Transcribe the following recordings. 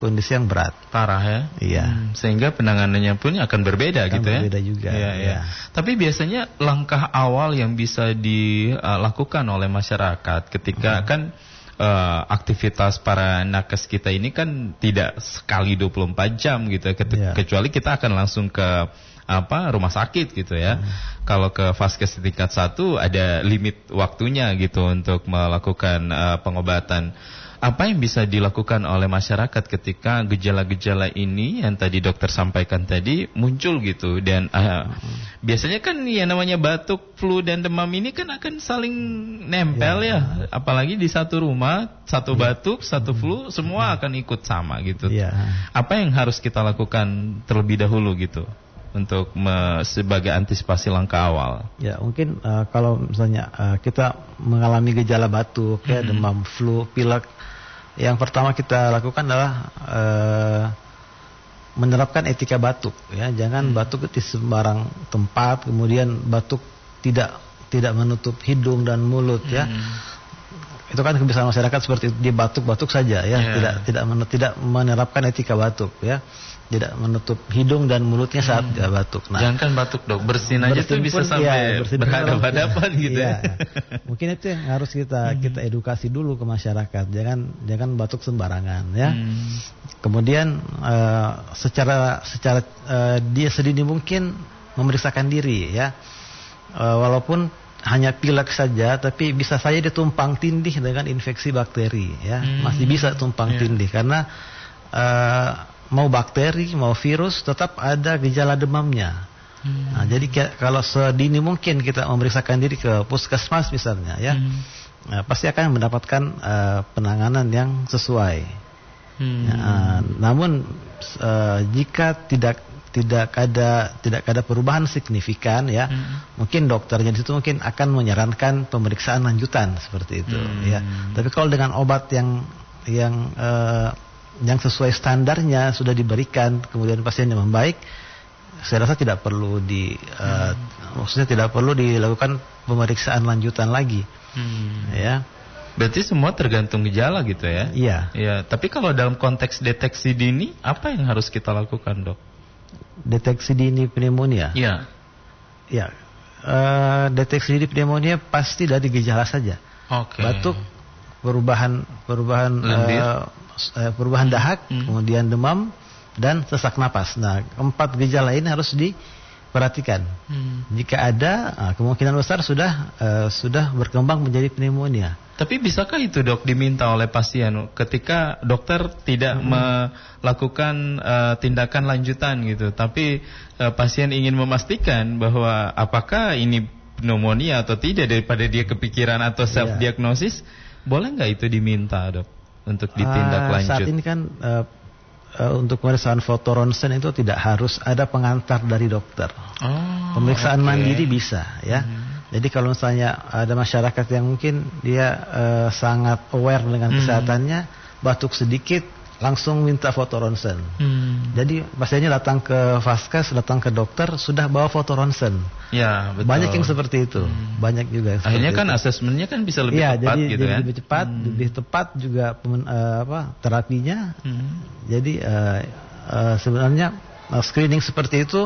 kondisi yang berat. Parah ya? Iya. Sehingga penanganannya pun akan berbeda gitu ya? Berbeda juga. Iya. Tapi biasanya langkah awal yang bisa dilakukan oleh masyarakat ketika kan aktivitas para nakes kita ini kan tidak sekali 24 jam gitu ya, kecuali kita akan langsung ke rumah sakit gitu ya. Kalau ke vaskes tingkat 1 ada limit waktunya gitu untuk melakukan pengobatan. Apa yang bisa dilakukan oleh masyarakat ketika gejala-gejala ini yang tadi dokter sampaikan tadi muncul gitu, dan biasanya kan yang namanya batuk, flu dan demam ini kan akan saling nempel ya, apalagi di satu rumah, satu batuk, satu flu, semua akan ikut sama gitu. Apa yang harus kita lakukan terlebih dahulu gitu untuk sebagai antisipasi langkah awal? Ya mungkin kalau misalnya kita mengalami gejala batuk, demam, flu, pilek, yang pertama kita lakukan adalah menerapkan etika batuk, ya. Jangan batuk di sembarang tempat, kemudian batuk tidak menutup hidung dan mulut, ya. Itu kan kebiasaan masyarakat seperti itu, dia batuk-batuk saja, ya. Tidak menerapkan etika batuk, ya. Tidak menutup hidung dan mulutnya saat dia batuk. Jangan kan batuk dok, bersin aja tuh bisa sampai berhadapan-hadapan gitu ya. Mungkin itu yang harus kita edukasi dulu ke masyarakat. Jangan batuk sembarangan, ya. Kemudian secara dia sedini mungkin memeriksakan diri, ya. Walaupun hanya pilek saja, tapi bisa saja dia tumpang tindih dengan infeksi bakteri, ya. Masih bisa tumpang tindih karena mau bakteri, mau virus, tetap ada gejala demamnya. Nah, jadi kalau sedini mungkin kita memeriksakan diri ke puskesmas misalnya, ya, pasti akan mendapatkan penanganan yang sesuai. Namun jika tidak ada perubahan signifikan, ya, mungkin dokternya di situ mungkin akan menyarankan pemeriksaan lanjutan seperti itu, ya. Tapi kalau dengan obat yang sesuai standarnya sudah diberikan, kemudian pasiennya membaik, saya rasa tidak perlu maksudnya tidak perlu dilakukan pemeriksaan lanjutan lagi, ya. Berarti semua tergantung gejala gitu ya? Iya. Ya. Tapi kalau dalam konteks deteksi dini, apa yang harus kita lakukan, dok? Deteksi dini pneumonia? Iya. Ya. Deteksi dini pneumonia pasti dari gejala saja. Batuk, perubahan dahak, kemudian demam dan sesak napas. Nah, 4 gejala ini harus diperhatikan. Jika ada, kemungkinan besar sudah berkembang menjadi pneumonia. Tapi bisakah itu dok diminta oleh pasien ketika dokter tidak melakukan tindakan lanjutan gitu, tapi pasien ingin memastikan bahwa apakah ini pneumonia atau tidak daripada dia kepikiran atau self diagnosis, boleh nggak itu diminta dok untuk ditindaklanjut? Saat ini kan untuk pemeriksaan foto ronsen itu tidak harus ada pengantar dari dokter. Pemeriksaan mandiri bisa, ya. Jadi kalau misalnya ada masyarakat yang mungkin dia sangat aware dengan kesehatannya, batuk sedikit langsung minta foto ronsen. Jadi pasiennya datang ke vaskes, datang ke dokter sudah bawa foto ronsen. Ya, betul. Banyak yang seperti itu, banyak juga. Yang akhirnya kan asesmennya kan bisa lebih tepat jadi, gitu jadi kan? Lebih cepat, lebih tepat juga terapinya. Jadi sebenarnya screening seperti itu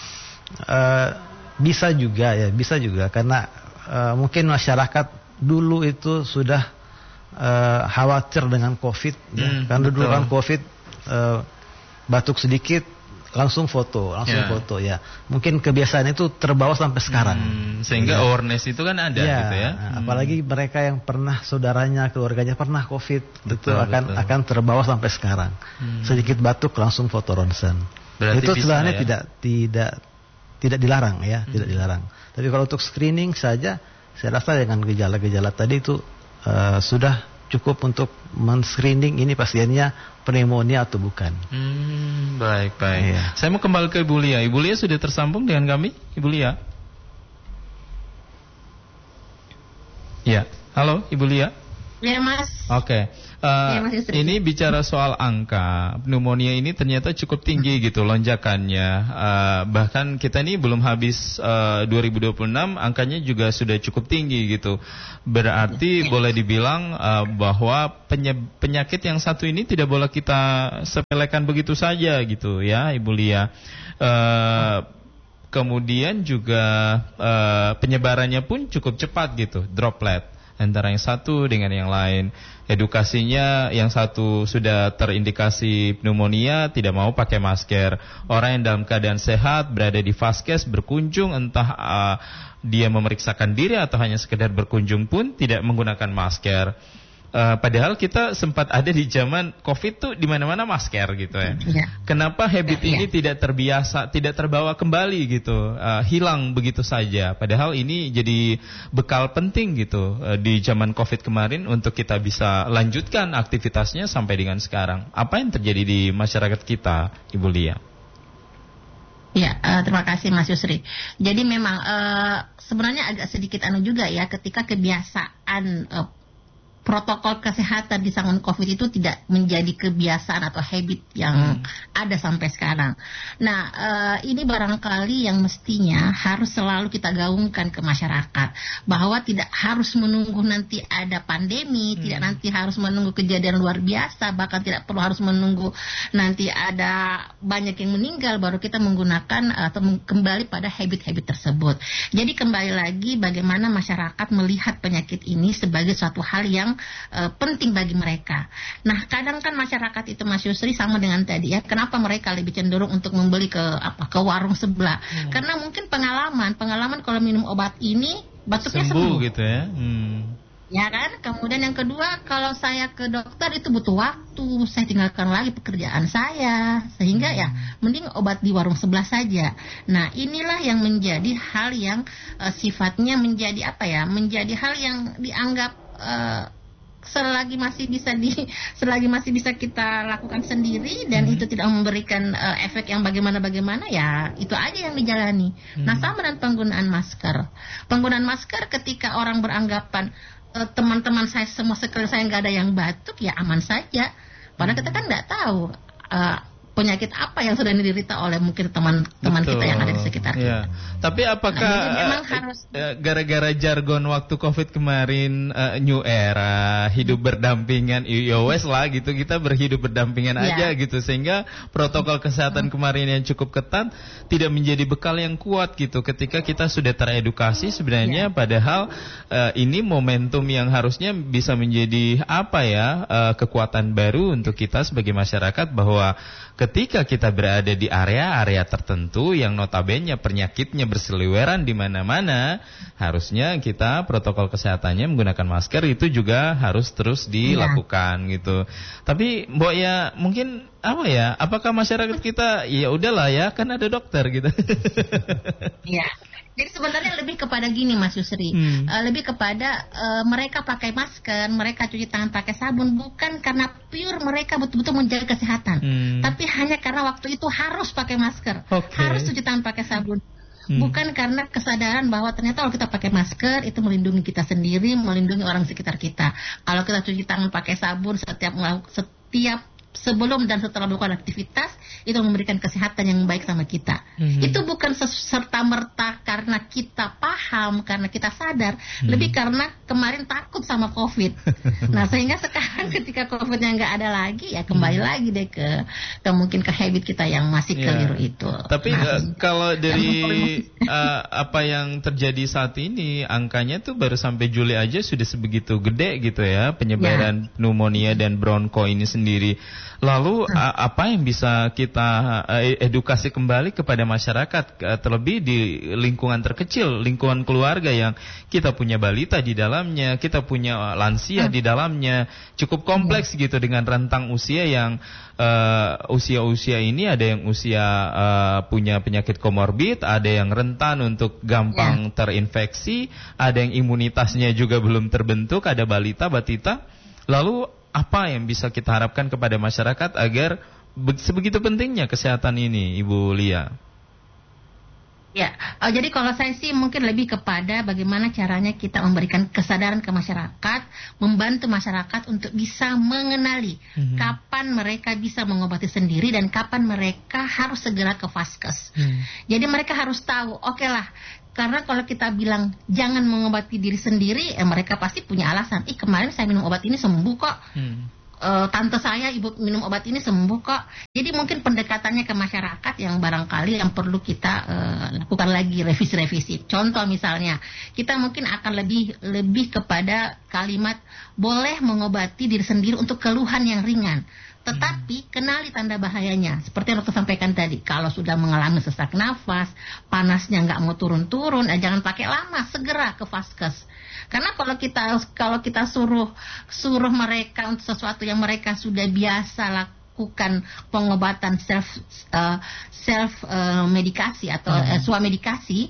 bisa juga karena mungkin masyarakat dulu itu sudah khawatir dengan COVID, ya. Karena dulu kan COVID batuk sedikit langsung foto, ya. Mungkin kebiasaan itu terbawa sampai sekarang. Sehingga awareness itu kan ada gitu ya. Apalagi mereka yang pernah saudaranya, keluarganya pernah COVID, itu akan terbawa sampai sekarang. Sedikit batuk langsung foto ronsen. Itu sebenarnya tidak dilarang, ya, tidak dilarang. Tapi kalau untuk screening saja, saya rasa dengan gejala-gejala tadi itu sudah cukup untuk men-screening ini pasiennya pneumonia atau bukan. Baik. Ya. Saya mau kembali ke Ibu Lia. Ibu Lia sudah tersambung dengan kami, Ibu Lia? Ya, halo Ibu Lia. Ya Mas. Oke. Ini bicara soal angka, pneumonia ini ternyata cukup tinggi gitu lonjakannya. Bahkan kita ini belum habis 2026, angkanya juga sudah cukup tinggi gitu. Berarti boleh dibilang bahwa penyakit yang satu ini tidak boleh kita sepelekan begitu saja gitu ya, Ibu Lia. Kemudian juga penyebarannya pun cukup cepat gitu, droplet antara yang satu dengan yang lain. Edukasinya, yang satu sudah terindikasi pneumonia tidak mau pakai masker. Orang yang dalam keadaan sehat berada di vaskes berkunjung, entah dia memeriksakan diri atau hanya sekedar berkunjung pun tidak menggunakan masker. Padahal kita sempat ada di zaman COVID tuh di mana-mana masker gitu ya. Kenapa habit ini tidak terbiasa, tidak terbawa kembali gitu, hilang begitu saja. Padahal ini jadi bekal penting gitu di zaman COVID kemarin untuk kita bisa lanjutkan aktivitasnya sampai dengan sekarang. Apa yang terjadi di masyarakat kita, Ibu Lia? Ya, terima kasih Mas Yusri. Jadi memang sebenarnya agak sedikit juga ya, ketika kebiasaan protokol kesehatan di zaman COVID itu tidak menjadi kebiasaan atau habit yang ada sampai sekarang. Nah, ini barangkali yang mestinya harus selalu kita gaungkan ke masyarakat, bahwa tidak harus menunggu nanti ada pandemi, tidak nanti harus menunggu kejadian luar biasa, bahkan tidak perlu harus menunggu nanti ada banyak yang meninggal baru kita menggunakan atau kembali pada habit-habit tersebut. Jadi kembali lagi bagaimana masyarakat melihat penyakit ini sebagai suatu hal yang penting bagi mereka. Nah, kadang kan masyarakat itu Mas Yusri sama dengan tadi ya, kenapa mereka lebih cenderung untuk membeli ke warung sebelah? Karena mungkin pengalaman kalau minum obat ini batuknya sembuh gitu ya. Ya kan? Kemudian yang kedua, kalau saya ke dokter itu butuh waktu, saya tinggalkan lagi pekerjaan saya, sehingga ya mending obat di warung sebelah saja. Nah, inilah yang menjadi hal yang sifatnya menjadi menjadi hal yang dianggap selagi masih bisa kita lakukan sendiri dan itu tidak memberikan efek yang bagaimana ya itu aja yang dijalani. Nah, sama dengan penggunaan masker ketika orang beranggapan teman-teman saya semua sekeliling saya nggak ada yang batuk ya aman saja, padahal kita kan nggak tahu penyakit apa yang sudah diderita oleh mungkin teman-teman kita yang ada di sekitar kita. Tapi apakah gara-gara jargon waktu COVID kemarin new era, hidup berdampingan, wes lah gitu, kita berhidup berdampingan aja gitu, sehingga protokol kesehatan kemarin yang cukup ketat tidak menjadi bekal yang kuat gitu ketika kita sudah teredukasi sebenarnya, padahal ini momentum yang harusnya bisa menjadi kekuatan baru untuk kita sebagai masyarakat, bahwa ketika kita berada di area-area tertentu yang notabene penyakitnya berseliweran di mana-mana, harusnya kita protokol kesehatannya menggunakan masker itu juga harus terus dilakukan gitu. Tapi Mbok ya mungkin apakah masyarakat kita ya udahlah ya kan ada dokter gitu. Iya. Jadi sebenarnya lebih kepada gini Mas Yusri, lebih kepada mereka pakai masker, mereka cuci tangan pakai sabun bukan karena pure mereka betul-betul menjaga kesehatan, tapi hanya karena waktu itu harus pakai masker, harus cuci tangan pakai sabun. Bukan karena kesadaran bahwa ternyata kalau kita pakai masker itu melindungi kita sendiri, melindungi orang sekitar kita. Kalau kita cuci tangan pakai sabun setiap sebelum dan setelah melakukan aktivitas, itu memberikan kesehatan yang baik sama kita. Itu bukan serta-merta karena kita paham, karena kita sadar, lebih karena kemarin takut sama COVID. Nah, sehingga sekarang ketika COVID-nya nggak ada lagi, ya kembali lagi deh ke mungkin ke habit kita yang masih keliru itu. Tapi kalau dari apa yang terjadi saat ini, angkanya tuh baru sampai Juli aja sudah sebegitu gede gitu ya, penyebaran pneumonia dan bronko ini sendiri. Lalu apa yang bisa kita edukasi kembali kepada masyarakat, terlebih di lingkungan terkecil, lingkungan keluarga yang kita punya balita di dalamnya, kita punya lansia di dalamnya, cukup kompleks gitu dengan rentang usia yang usia-usia ini ada yang usia punya penyakit komorbid, ada yang rentan untuk gampang terinfeksi, ada yang imunitasnya juga belum terbentuk, ada balita, batita. Lalu apa yang bisa kita harapkan kepada masyarakat agar sebegitu pentingnya kesehatan ini, Ibu Lia? Ya, jadi kalau saya sih mungkin lebih kepada bagaimana caranya kita memberikan kesadaran ke masyarakat, membantu masyarakat untuk bisa mengenali kapan mereka bisa mengobati sendiri dan kapan mereka harus segera ke vaskes. Jadi mereka harus tahu, oke lah, karena kalau kita bilang jangan mengobati diri sendiri, mereka pasti punya alasan. Kemarin saya minum obat ini sembuh kok. Tante saya ibu minum obat ini sembuh kok. Jadi mungkin pendekatannya ke masyarakat yang barangkali yang perlu kita lakukan lagi revisi-revisi. Contoh misalnya, kita mungkin akan lebih kepada kalimat boleh mengobati diri sendiri untuk keluhan yang ringan. Tetapi kenali tanda bahayanya. Seperti yang dokter sampaikan tadi, kalau sudah mengalami sesak nafas, panasnya nggak mau turun-turun, jangan pakai lama, segera ke vaskes. Karena kalau kita suruh mereka untuk sesuatu yang mereka sudah biasa lakukan, pengobatan self medikasi atau swamedikasi,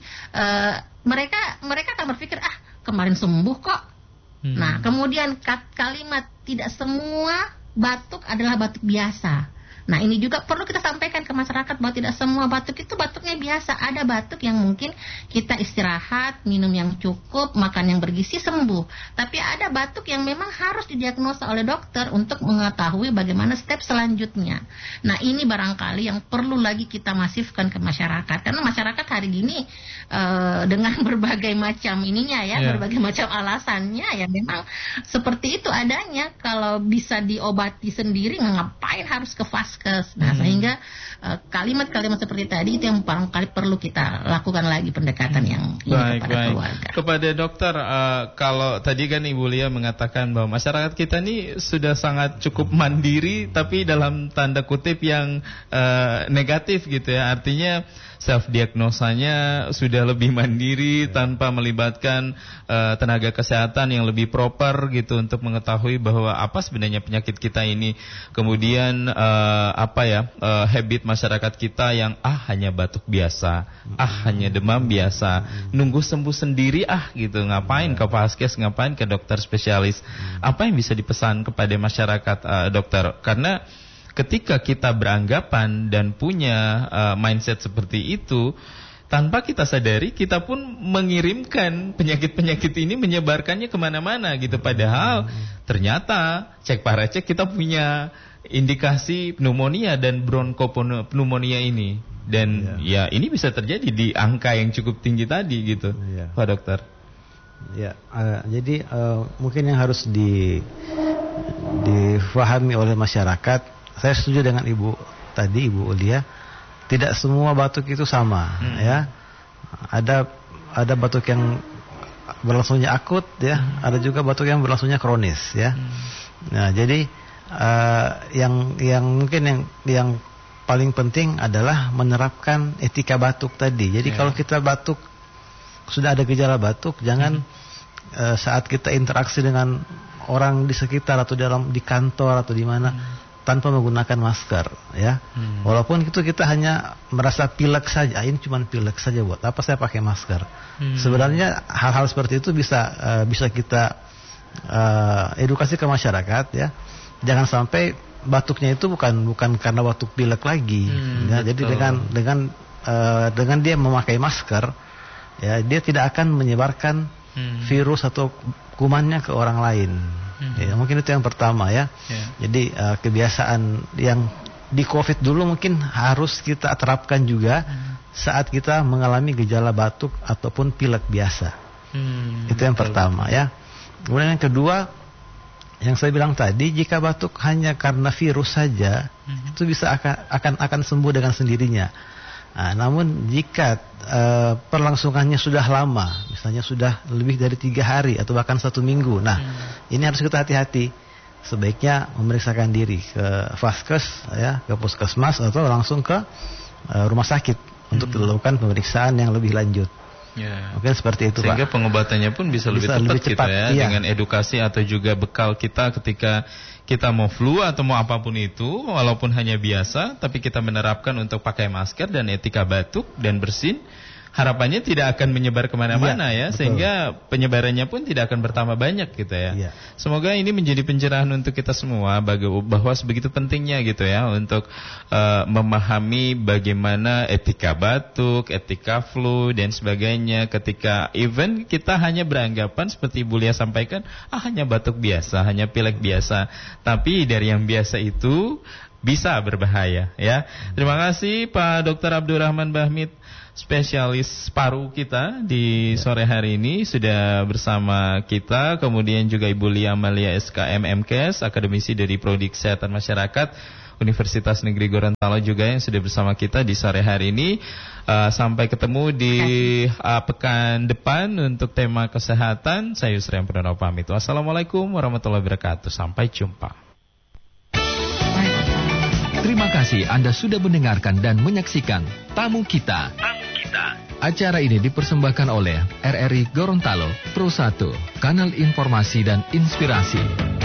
mereka akan berpikir kemarin sembuh kok. Nah, kemudian kalimat tidak semua batuk adalah batuk biasa. Nah, ini juga perlu kita sampaikan ke masyarakat bahwa tidak semua batuk itu batuknya biasa. Ada batuk yang mungkin kita istirahat, minum yang cukup, makan yang bergizi sembuh. Tapi ada batuk yang memang harus didiagnosa oleh dokter untuk mengetahui bagaimana step selanjutnya. Nah, ini barangkali yang perlu lagi kita masifkan ke masyarakat. Karena masyarakat hari ini dengan berbagai macam berbagai macam alasannya ya memang seperti itu adanya. Kalau bisa diobati sendiri, ngapain harus ke vaskes? Nah, sehingga kalimat-kalimat seperti tadi itu yang barangkali perlu kita lakukan lagi pendekatan yang kepada keluarga. Kepada dokter, kalau tadi kan Ibu Lia mengatakan bahwa masyarakat kita ini sudah sangat cukup mandiri, tapi dalam tanda kutip yang negatif gitu ya. Artinya self diagnosanya sudah lebih mandiri tanpa melibatkan tenaga kesehatan yang lebih proper gitu untuk mengetahui bahwa apa sebenarnya penyakit kita ini. Kemudian habit masyarakat kita yang hanya batuk biasa, hanya demam biasa, nunggu sembuh sendiri gitu, ngapain ke vaskes, ngapain ke dokter spesialis. Apa yang bisa dipesan kepada masyarakat, dokter? Karena ketika kita beranggapan dan punya mindset seperti itu, tanpa kita sadari kita pun mengirimkan penyakit-penyakit ini, menyebarkannya kemana-mana gitu. Padahal ternyata cek paracek kita punya indikasi pneumonia dan bronkopneumonia ini. Dan ya ini bisa terjadi di angka yang cukup tinggi tadi gitu, Pak Dokter. Jadi mungkin yang harus difahami oleh masyarakat, saya setuju dengan Ibu Lia, tidak semua batuk itu sama, ya. Ada batuk yang berlangsungnya akut, ya. Ada juga batuk yang berlangsungnya kronis, ya. Nah, jadi yang mungkin yang paling penting adalah menerapkan etika batuk tadi. Jadi kalau kita batuk, sudah ada gejala batuk, jangan saat kita interaksi dengan orang di sekitar atau di kantor atau di mana tanpa menggunakan masker, ya. Walaupun itu kita hanya merasa pilek saja, ini cuma pilek saja, buat apa saya pakai masker? Sebenarnya hal-hal seperti itu bisa kita edukasi ke masyarakat, ya. Jangan sampai batuknya itu bukan karena batuk pilek lagi, ya. Jadi dengan dia memakai masker, ya, dia tidak akan menyebarkan virus atau kumannya ke orang lain. Ya, mungkin itu yang pertama, ya. Jadi kebiasaan yang di COVID dulu mungkin harus kita terapkan juga saat kita mengalami gejala batuk ataupun pilek biasa. Itu yang pertama, ya. Kemudian yang kedua, yang saya bilang tadi, jika batuk hanya karena virus saja, itu bisa akan sembuh dengan sendirinya. Nah, namun jika perlangsungannya sudah lama, misalnya sudah lebih dari 3 hari atau bahkan 1 minggu, nah ini harus kita hati-hati. Sebaiknya memeriksakan diri ke vaskes, ya, ke puskesmas atau langsung ke rumah sakit untuk dilakukan pemeriksaan yang lebih lanjut. Mungkin seperti itu, sehingga Pak. Pengobatannya pun bisa lebih cepat gitu, ya, dengan edukasi atau juga bekal kita ketika kita mau flu atau mau apapun itu, walaupun hanya biasa, tapi kita menerapkan untuk pakai masker dan etika batuk dan bersin, harapannya tidak akan menyebar kemana-mana ya, betul. sehingga penyebarannya pun tidak akan bertambah banyak gitu ya. Semoga ini menjadi pencerahan untuk kita semua bahwa sebegitu pentingnya gitu ya untuk memahami bagaimana etika batuk, etika flu dan sebagainya ketika even kita hanya beranggapan seperti Bu Lia sampaikan, hanya batuk biasa, hanya pilek biasa. Tapi dari yang biasa itu bisa berbahaya ya. Terima kasih Pak Dr. Abdurrahman Bahmid, spesialis paru kita di sore hari ini sudah bersama kita. Kemudian juga Ibu Lia Amalia SKM MKes, akademisi dari Prodi Kesehatan Masyarakat Universitas Negeri Gorontalo juga yang sudah bersama kita di sore hari ini. Sampai ketemu di pekan depan untuk tema kesehatan. Saya Yusri Ampunono pamit. Wassalamualaikum warahmatullahi wabarakatuh. Sampai jumpa. Terima kasih Anda sudah mendengarkan dan menyaksikan Tamu Kita. Acara ini dipersembahkan oleh RRI Gorontalo Pro 1, kanal informasi dan inspirasi.